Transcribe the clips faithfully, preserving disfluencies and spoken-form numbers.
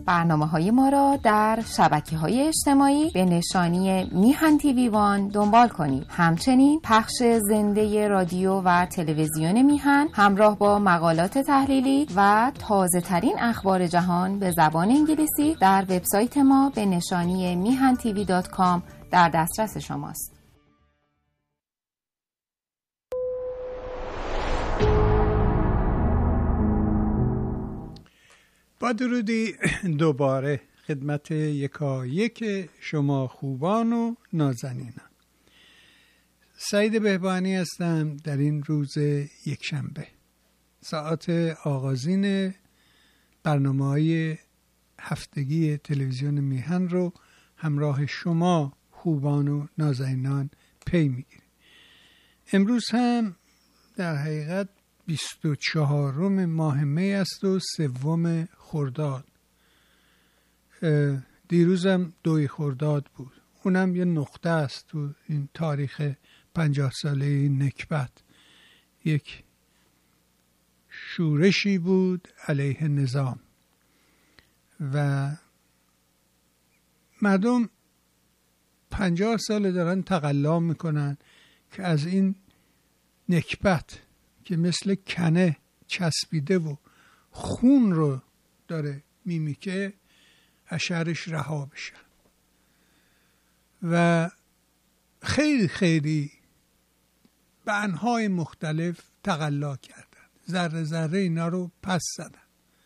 برنامه‌های ما را در شبکه‌های اجتماعی به نشانی میهن تیوی وان دنبال کنید. همچنین پخش زنده رادیو و تلویزیون میهن همراه با مقالات تحلیلی و تازه‌ترین اخبار جهان به زبان انگلیسی در وبسایت ما به نشانی میهن تیوی دات کام در دسترس شماست. با درودی دوباره خدمت یکایک شما خوبان و نازنینان. سعید بهبانی هستم. در این روز یکشنبه ساعت آغازین برنامه‌های هفتگی تلویزیون میهن رو همراه شما خوبان و نازنینان پی میگیریم. امروز هم در حقیقت بیست و چهارم ماه می است و سوم خرداد. دیروزم دوی خرداد بود. اونم یه نقطه است تو این تاریخ پنجاه ساله نکبت. یک شورشی بود علیه نظام و مردم پنجاه ساله دارن تقلا میکنن که از این نکبت که مثل کنه چسبیده و خون رو داره میمیکه از شرش رها بشن و خیلی خیلی به انواع مختلف تقلا کردن، ذره ذره اینا رو پس زدن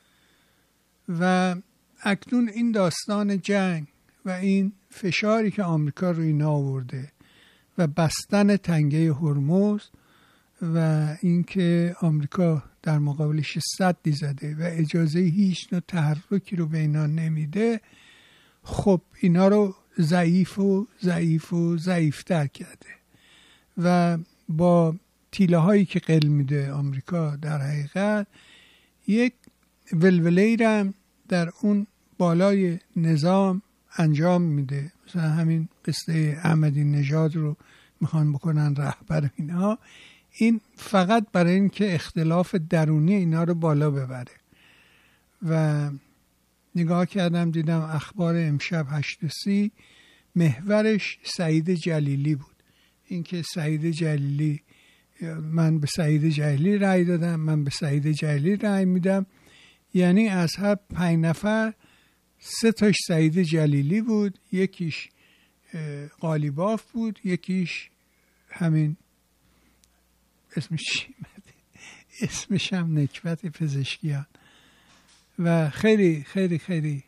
و اکنون این داستان جنگ و این فشاری که آمریکا رو اینا آورده و بستن تنگه هرمز و اینکه آمریکا در مقابلش سدی زده و اجازه هیچ نوع تحرکی رو به اینا نمیده، خب اینا رو ضعیف و ضعیف و ضعیفتر کرده و با تیله هایی که قل میده آمریکا در حقیقت یک ولوله‌ای را در اون بالای نظام انجام میده. مثلا همین قصه احمدی نژاد رو میخوان بکنن رهبر اینا. این فقط برای این که اختلاف درونی اینا رو بالا ببره و نگاه کردم دیدم اخبار امشب هشت سی محورش سعید جلیلی بود. اینکه سعید جلیلی، من به سعید جلیلی رأی دادم، من به سعید جلیلی رأی میدم، یعنی از هر پنج نفر سه تاش سعید جلیلی بود، یکیش قالیباف بود، یکیش همین اسمش چی اسمش هم نکبت پزشکیان و خیلی خیلی خیلی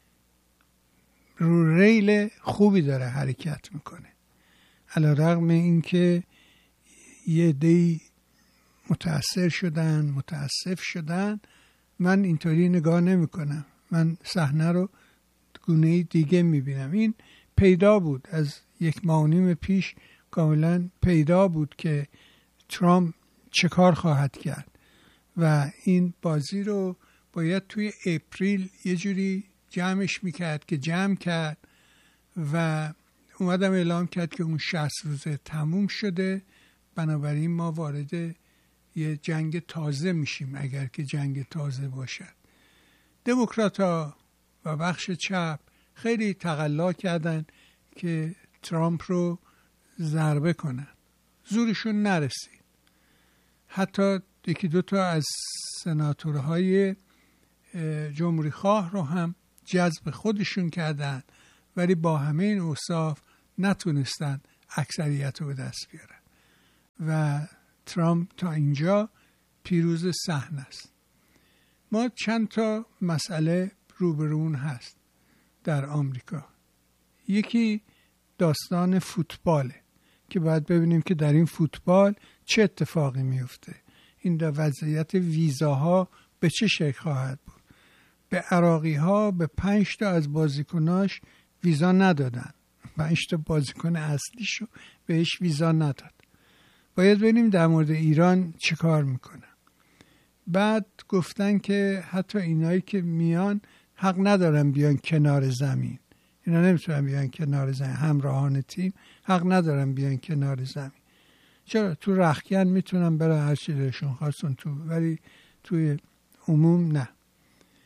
رو ریل خوبی داره حرکت میکنه، علی رغم این که یه دی متأثر شدن متاسف شدن. من اینطوری نگاه نمی کنم، من صحنه رو گونه دیگه میبینم. این پیدا بود از یک ماه و نیم پیش، کاملا پیدا بود که ترامپ چه کار خواهد کرد و این بازی رو باید توی اپریل یه جوری جمعش میکرد که جمع کرد و اومدم اعلام کرد که اون شصت روزه تموم شده، بنابراین ما وارد یه جنگ تازه میشیم اگر که جنگ تازه باشد. دموکرات‌ها و بخش چپ خیلی تقلا کردن که ترامپ رو ضربه کنن، زورشون نرسید. حتی یکی دو تا از سناتورهای جمهوری خواه رو هم جذب خودشون کردن، ولی با همه این اوصاف نتونستن اکثریت رو به دست بیارن و ترامپ تا اینجا پیروز صحنه است. ما چند تا مسئله روبرون هست در آمریکا. یکی داستان فوتباله که باید ببینیم که در این فوتبال چه اتفاقی میفته. این در وضعیت ویزاها به چه شکل خواهد بود. به عراقی ها به پنج تا از بازیکناش ویزا ندادن، پنج تا بازیکن اصلیشو بهش ویزا نداد. باید ببینیم در مورد ایران چه کار میکنن. بعد گفتن که حتی اینایی که میان حق ندارن بیان کنار زمین، اینا نمیتونن بیان کنار زمین، همراهان تیم حق ندارن بیان کنار زمین. چرا؟ تو رختکن میتونن برای هر چی دلشون خواستن تو، ولی توی عموم نه.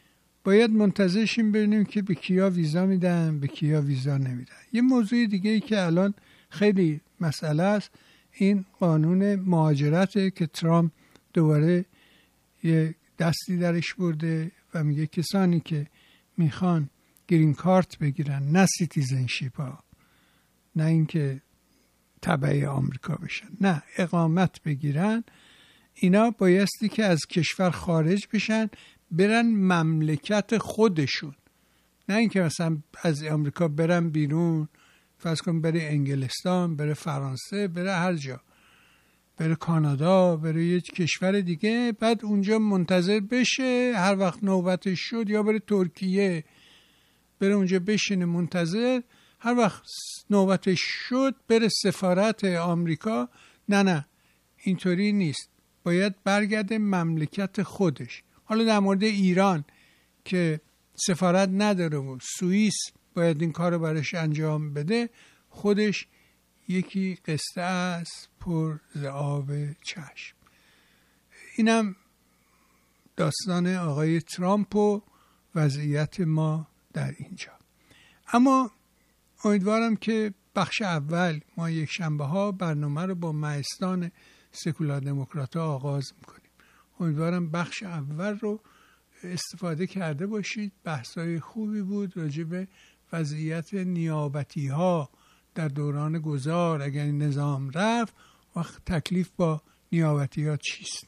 باید منتظر شیم ببینیم که به کیا ویزا میدن، به کیا ویزا نمیدن. یه موضوع دیگه ای که الان خیلی مسئله است، این قانون مهاجرته که ترامپ دوباره یه دستی درش برده و میگه کسانی که میخوان گرین کارت بگیرن، نه سیتیزنشیپ ها، نه اینکه تبع آمریکا بشن، نه اقامت بگیرن، اینا بایستی که از کشور خارج بشن برن مملکت خودشون، نه اینکه مثلا از آمریکا برن بیرون، فرض کن بره انگلستان، بره فرانسه، بره هر جا، بره کانادا، بره یه کشور دیگه، بعد اونجا منتظر بشه هر وقت نوبتش شد، یا بره ترکیه بره اونجا بشینه منتظر هر وقت نوبتش شد بره سفارت آمریکا. نه نه اینطوری نیست، باید برگرده مملکت خودش. حالا در مورد ایران که سفارت نداره و سوئیس باید این کار رو برش انجام بده، خودش یکی قصه است پر ز آب چشم. اینم داستان آقای ترامپ و وضعیت ما در اینجا. اما امیدوارم که بخش اول ما یک شنبه ها برنامه رو با مهستان سکولار دموکرات ها آغاز میکنیم. امیدوارم بخش اول رو استفاده کرده باشید. بحثای خوبی بود راجع به وضعیت نیابتی ها در دوران گذار، اگر این نظام رفت وقت تکلیف با نیابتی ها چیست.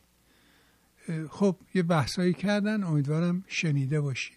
خب یه بحثایی کردن، امیدوارم شنیده باشید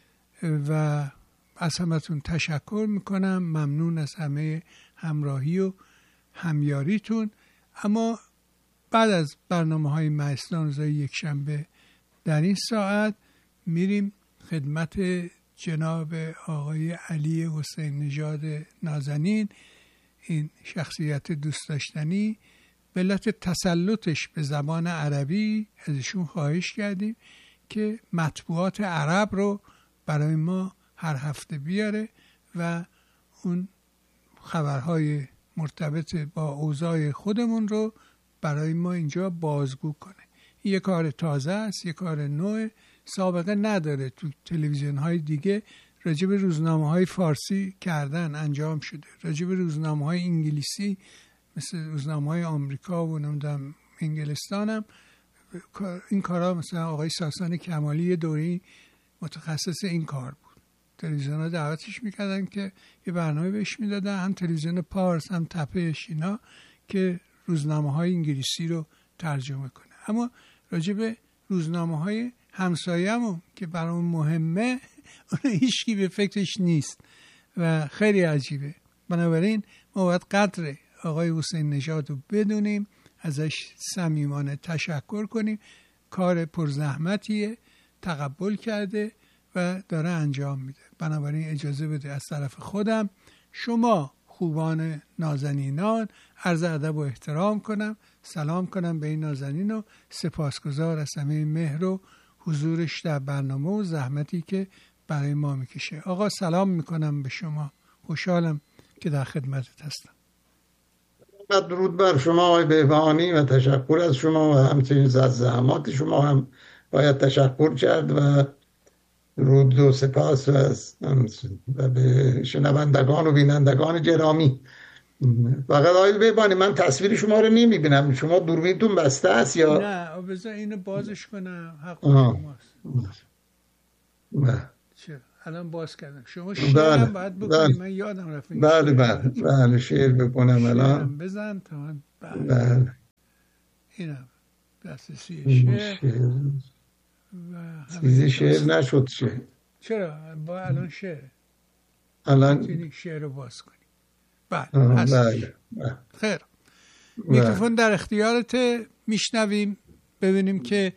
و از همتون تشکر میکنم. ممنون از همه همراهی و همیاریتون. اما بعد از برنامه های مهستان روزای یک شنبه در این ساعت میریم خدمت جناب آقای علی حسین نژاد نازنین، این شخصیت دوست داشتنی. به علت تسلطش به زبان عربی ازشون خواهش کردیم که مطبوعات عرب رو برای ما هر هفته بیاره و اون خبرهای مرتبط با اوضاع خودمون رو برای ما اینجا بازگو کنه. یه کار تازه است، یه کار نوع، سابقه نداره. تو تلویزیون های دیگه راجع به روزنامه های فارسی کردن، انجام شده. راجع به روزنامه های انگلیسی مثل روزنامه های آمریکا و نمیدونم انگلستان هم این کارا، مثلا آقای ساسان کمالی یه دوری متخصص این کار بود. تلویزیون ها دعوتش میکردن که یه برنامه بهش میدادن، هم تلویزیون پارس هم تپهش اینا، که روزنامه های انگلیسی رو ترجمه کنه. اما راجع به روزنامه های همسایه‌مون که برامون مهمه اون هیچکی به فکرش نیست و خیلی عجیبه. بنابراین ما باید قدر آقای حسین نژاد رو بدونیم، ازش صمیمانه تشکر کنیم. کار پرزحمتیه، تقبل کرده و داره انجام میده. بنابراین اجازه بده از طرف خودم شما خوبان نازنینان عرض ادب و احترام کنم، سلام کنم به این نازنین و سپاسگزار از همه مهر و حضورش در برنامه و زحمتی که برای ما میکشه. آقا سلام میکنم به شما، خوشحالم که در خدمتت هستم. درود بر شما آقای بهبهانی و تشکر از شما و همچنین از زحمات شما هم باید تشکر کرد و درود و سپاس و از و به شنوندگان و بینندگان گرامی. فقط آقای بهبهانی من تصویر شما رو نمیبینم، شما دوربینتون بسته است یا نه؟ بذار اینو بازش کنم، حق شماست. نه چه الان باز کردم. شما شعرم باید بکنی، من یادم رفت. بله بله بله شعر بکنم الان. بزن تا من. بله اینم دسترسی شعر و چیزی شعر نشد. شعر چرا؟ با الان شعر الان میتونی شعر رو باز کنی. بله بله خیر. میکروفون در اختیارت، میشنویم ببینیم که